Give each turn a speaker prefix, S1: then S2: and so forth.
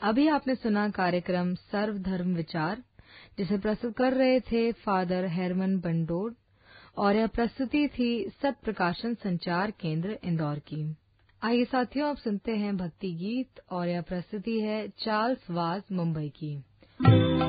S1: अभी आपने सुना कार्यक्रम सर्वधर्म विचार, जिसे प्रस्तुत कर रहे थे फादर हेरमन बंडोड, और यह प्रस्तुति थी सत प्रकाशन संचार केंद्र इंदौर की। आइए साथियों, अब सुनते हैं भक्ति गीत, और यह प्रस्तुति है चार्ल्स वाज मुंबई की।